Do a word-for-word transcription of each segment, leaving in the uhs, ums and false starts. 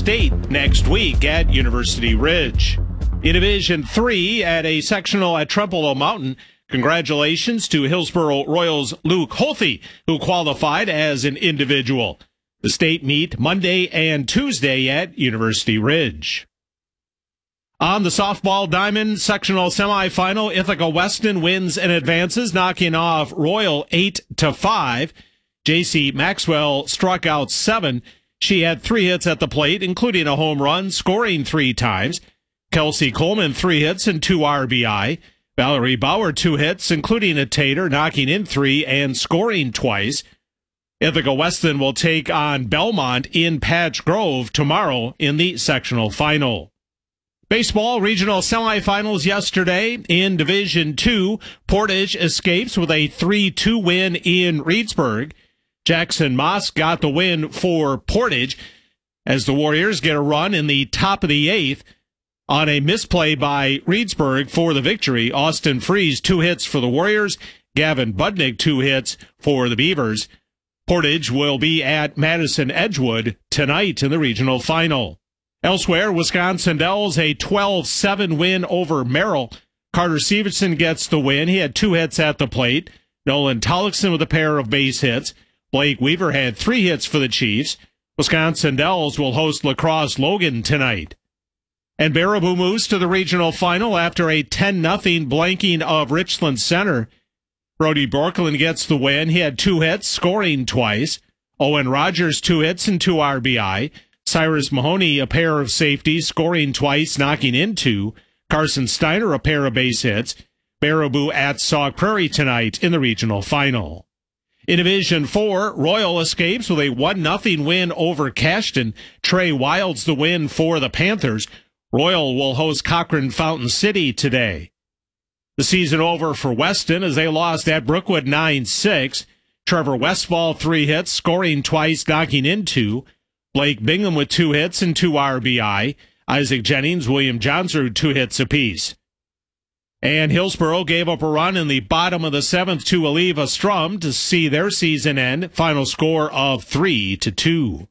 State next week at University Ridge. In Division three, at a sectional at Trempealeau Mountain, congratulations to Hillsboro Royals' Luke Holthe, who qualified as an individual. The state meet Monday and Tuesday at University Ridge. On the softball diamond sectional semifinal, Ithaca Weston wins and advances, knocking off Royal eight to five. J C Maxwell struck out seven. She had three hits at the plate, including a home run, scoring three times. Kelsey Coleman, three hits and two R B I. Valerie Bauer, two hits, including a tater, knocking in three and scoring twice. Ithaca Weston will take on Belmont in Patch Grove tomorrow in the sectional final. Baseball regional semifinals yesterday in Division two. Portage escapes with a three two win in Reedsburg. Jackson Moss got the win for Portage as the Warriors get a run in the top of the eighth on a misplay by Reedsburg for the victory. Austin Freeze, two hits for the Warriors. Gavin Budnick, two hits for the Beavers. Portage will be at Madison Edgewood tonight in the regional final. Elsewhere, Wisconsin Dells a twelve seven win over Merrill. Carter Severson gets the win. He had two hits at the plate. Nolan Tollickson with a pair of base hits. Blake Weaver had three hits for the Chiefs. Wisconsin Dells will host La Crosse Logan tonight. And Baraboo moves to the regional final after a ten nothing blanking of Richland Center. Brody Borklin gets the win. He had two hits, scoring twice. Owen Rogers, two hits and two R B I. Cyrus Mahoney, a pair of safeties, scoring twice, knocking in two. Carson Steiner, a pair of base hits. Baraboo at Sauk Prairie tonight in the regional final. In Division four, Royal escapes with a one nothing win over Cashton. Trey Wilds the win for the Panthers. Royal will host Cochrane Fountain City today. The season over for Weston as they lost at Brookwood nine six. Trevor Westfall, three hits, scoring twice, knocking in two. Blake Bingham with two hits and two R B I. Isaac Jennings, William Johnsrud, two hits apiece. And Hillsboro gave up a run in the bottom of the seventh to Aliva Strum to see their season end. Final score of three to two.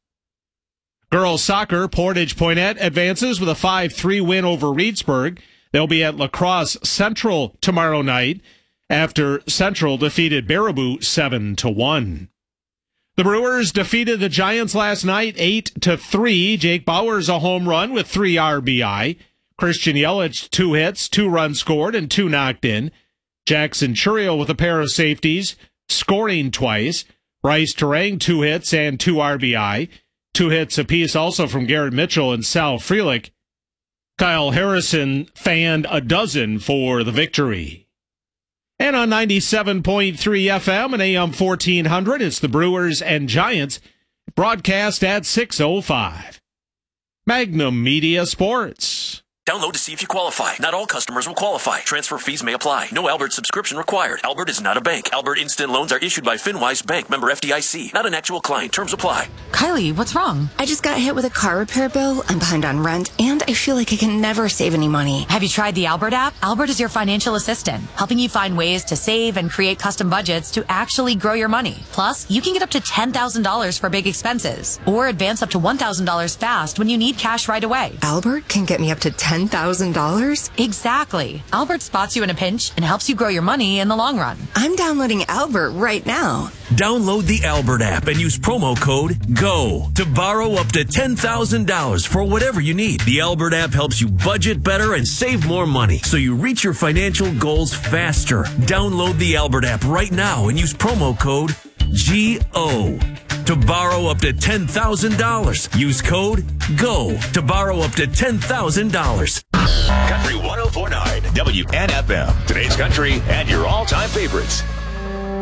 Girls soccer, Portage Poinnette advances with a five three win over Reedsburg. They'll be at La Crosse Central tomorrow night after Central defeated Baraboo seven to one. The Brewers defeated the Giants last night eight to three. Jake Bowers a home run with three R B I. Christian Yelich, two hits, two runs scored, and two knocked in. Jackson Churio with a pair of safeties, scoring twice. Bryce Terang, two hits and two R B I. Two hits apiece also from Garrett Mitchell and Sal Frelick. Kyle Harrison fanned a dozen for the victory. And on ninety-seven point three F M and A M fourteen hundred, it's the Brewers and Giants, broadcast at six oh five. Magnum Media Sports. Download to see if you qualify. Not all customers will qualify. Transfer fees may apply. No Albert subscription required. Albert is not a bank. Albert Instant Loans are issued by FinWise Bank, member F D I C. Not an actual client. Terms apply. Kylie, what's wrong? I just got hit with a car repair bill. I'm behind on rent, and I feel like I can never save any money. Have you tried the Albert app? Albert is your financial assistant, helping you find ways to save and create custom budgets to actually grow your money. Plus, you can get up to ten thousand dollars for big expenses, or advance up to one thousand dollars fast when you need cash right away. Albert can get me up to ten thousand dollars? Exactly. Albert spots you in a pinch and helps you grow your money in the long run. I'm downloading Albert right now. Download the Albert app and use promo code GO to borrow up to ten thousand dollars for whatever you need. The Albert app helps you budget better and save more money so you reach your financial goals faster. Download the Albert app right now and use promo code G O to borrow up to ten thousand dollars. Use code GO to borrow up to ten thousand dollars. Country one oh four point nine W N F M. Today's country and your all-time favorites.